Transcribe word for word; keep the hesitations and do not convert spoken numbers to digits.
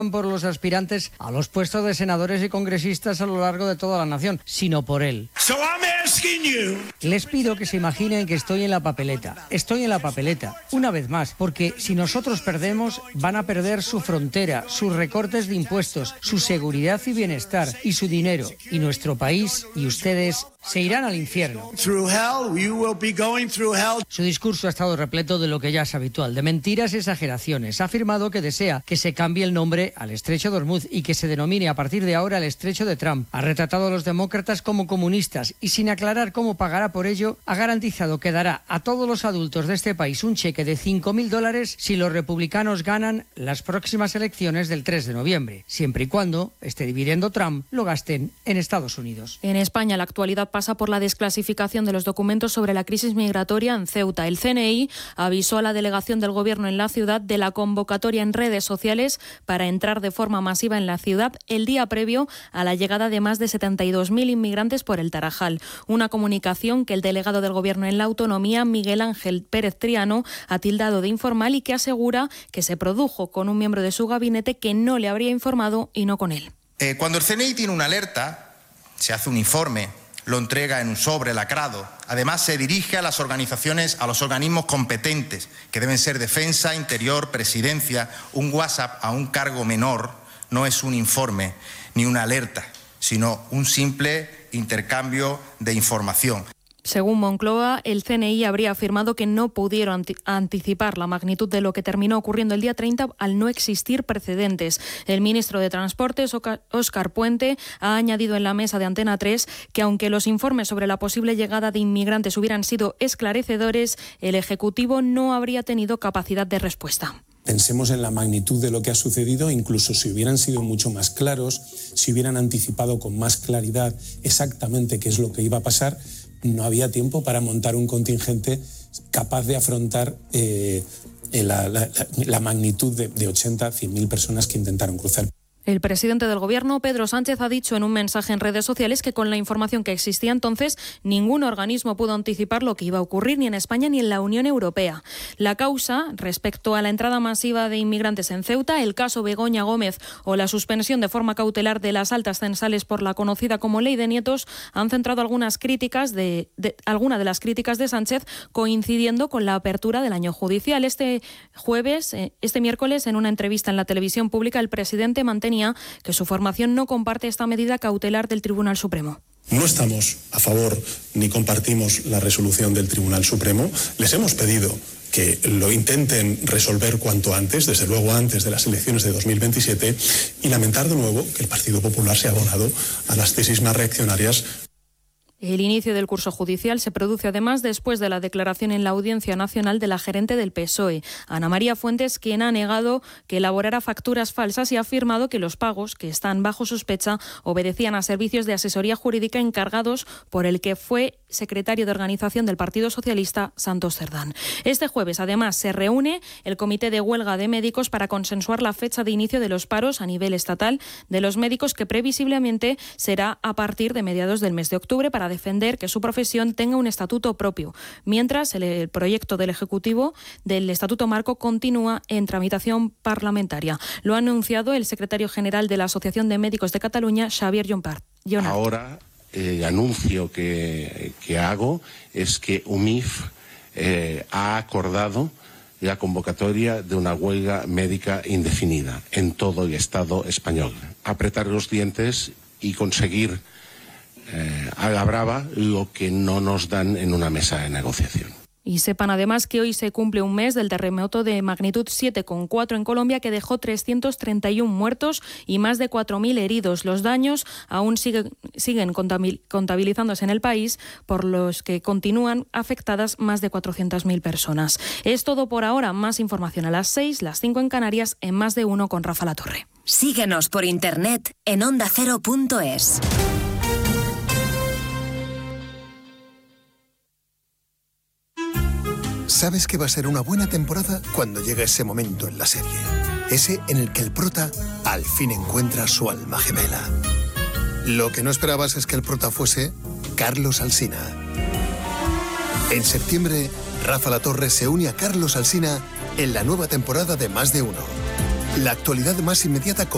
por los aspirantes a los puestos de senadores y congresistas a lo largo de toda la nación, sino por él. So I'm asking you. Les pido que se imaginen que estoy en la papeleta. Estoy en la papeleta, una vez más, porque si nosotros perdemos, van a perder su frontera, sus recortes de impuestos, su seguridad y bienestar, y su dinero. Y nuestro país y ustedes se irán al infierno. Through hell, you will be going through hell. Su discurso ha estado repleto de lo que ya es habitual, de mentiras y exageraciones. Ha afirmado que desea que se cambie el nombre al Estrecho de Hormuz y que se denomine a partir de ahora el Estrecho de Trump. Ha retratado a los demócratas como comunistas y, sin aclarar cómo pagará por ello, ha garantizado que dará a todos los adultos de este país un cheque de cinco mil dólares si los republicanos ganan las próximas elecciones del tres de noviembre, siempre y cuando este dividendo Trump lo gasten en Estados Unidos. En España, la actualidad pasa por la desclasificación de los documentos sobre la crisis migratoria en Ceuta. El C N I avisó a la delegación del Gobierno en la ciudad de la convocatoria en redes sociales para entrar de forma masiva en la ciudad el día previo a la llegada de más de setenta y dos mil inmigrantes por el Tarajal. Una comunicación que el delegado del Gobierno en la autonomía, Miguel Ángel Pérez Triano, ha tildado de informal y que asegura que se produjo con un miembro de su gabinete que no le habría informado y no con él. Eh, cuando el C N I tiene una alerta, se hace un informe, lo entrega en un sobre lacrado. Además, se dirige a las organizaciones, a los organismos competentes, que deben ser Defensa, Interior, Presidencia. Un WhatsApp a un cargo menor no es un informe ni una alerta, sino un simple intercambio de información. Según Moncloa, el C N I habría afirmado que no pudieron anti- anticipar la magnitud de lo que terminó ocurriendo el día treinta al no existir precedentes. El ministro de Transportes, Óscar Puente, ha añadido en la mesa de Antena tres que aunque los informes sobre la posible llegada de inmigrantes hubieran sido esclarecedores, el Ejecutivo no habría tenido capacidad de respuesta. Pensemos en la magnitud de lo que ha sucedido, incluso si hubieran sido mucho más claros, si hubieran anticipado con más claridad exactamente qué es lo que iba a pasar, no había tiempo para montar un contingente capaz de afrontar eh, la, la, la magnitud de, de ochenta, cien mil personas que intentaron cruzar. El presidente del Gobierno, Pedro Sánchez, ha dicho en un mensaje en redes sociales que con la información que existía entonces, ningún organismo pudo anticipar lo que iba a ocurrir ni en España ni en la Unión Europea. La causa, respecto a la entrada masiva de inmigrantes en Ceuta, el caso Begoña Gómez o la suspensión de forma cautelar de las altas censales por la conocida como Ley de Nietos, han centrado algunas críticas de, de alguna de las críticas de Sánchez, coincidiendo con la apertura del año judicial. Este jueves, este miércoles, en una entrevista en la televisión pública, el presidente mantenía que su formación no comparte esta medida cautelar del Tribunal Supremo. No estamos a favor ni compartimos la resolución del Tribunal Supremo. Les hemos pedido que lo intenten resolver cuanto antes, desde luego antes de las elecciones de dos mil veintisiete, y lamentar de nuevo que el Partido Popular se ha abonado a las tesis más reaccionarias. El inicio del curso judicial se produce además después de la declaración en la Audiencia Nacional de la gerente del P S O E, Ana María Fuentes, quien ha negado que elaborara facturas falsas y ha afirmado que los pagos, que están bajo sospecha, obedecían a servicios de asesoría jurídica encargados por el que fue secretario de organización del Partido Socialista, Santos Cerdán. Este jueves, además, se reúne el Comité de Huelga de Médicos para consensuar la fecha de inicio de los paros a nivel estatal de los médicos, que previsiblemente será a partir de mediados del mes de octubre, para defender que su profesión tenga un estatuto propio, mientras el, el proyecto del Ejecutivo del Estatuto Marco continúa en tramitación parlamentaria. Lo ha anunciado el secretario general de la Asociación de Médicos de Cataluña, Xavier Llompart. Ahora el anuncio que, que hago es que U M I F eh, ha acordado la convocatoria de una huelga médica indefinida en todo el Estado español. Apretar los dientes y conseguir Eh, a la brava lo que no nos dan en una mesa de negociación. Y sepan además que hoy se cumple un mes del terremoto de magnitud siete coma cuatro en Colombia, que dejó trescientos treinta y uno muertos y más de cuatro mil heridos. Los daños aún siguen, siguen contabilizándose en el país, por los que continúan afectadas más de cuatrocientas mil personas. Es todo por ahora. Más información a las seis, las cinco en Canarias, en Más de Uno con Rafa Latorre. Síguenos por internet en onda cero punto es. Sabes que va a ser una buena temporada cuando llegue ese momento en la serie. Ese en el que el prota al fin encuentra su alma gemela. Lo que no esperabas es que el prota fuese Carlos Alsina. En septiembre, Rafa Latorre se une a Carlos Alsina en la nueva temporada de Más de Uno. La actualidad más inmediata con